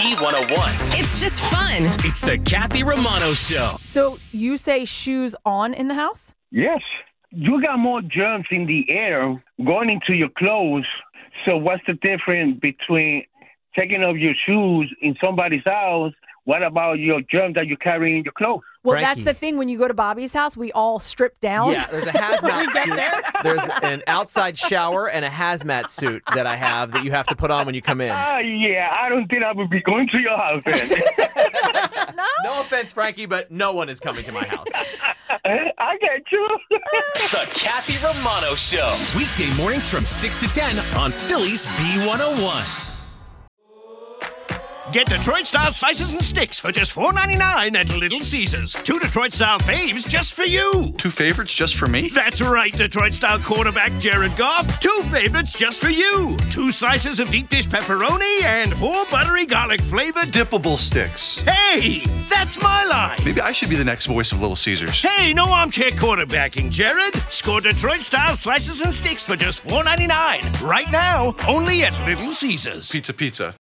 B101. It's just fun. It's the Kathy Romano Show. So you say shoes on in the house? Yes. You got more germs in the air going into your clothes. So what's the difference between taking off your shoes in somebody's house? What about your germs that you carry in your clothes? Well, Frankie. that's the thing. When you go to Bobby's house, we all strip down. Yeah, there's a hazmat suit. There's an outside shower and a hazmat suit that I have that you have to put on when you come in. Yeah, I don't think I would be going to your house then. No offense, Frankie, but no one is coming to my house. I get you. The Kathy Romano Show. Weekday mornings from 6 to 10 on Philly's B101. Get Detroit-style slices and sticks for just $4.99 at Little Caesars. 2 Detroit-style faves just for you. 2 favorites just for me? That's right, Detroit-style quarterback Jared Goff. 2 favorites just for you. 2 slices of deep dish pepperoni and 4 buttery garlic-flavored Dippable sticks. Hey, that's my line. Maybe I should be the next voice of Little Caesars. Hey, no armchair quarterbacking, Jared. Score Detroit-style slices and sticks for just $4.99. Right now, only at Little Caesars. Pizza.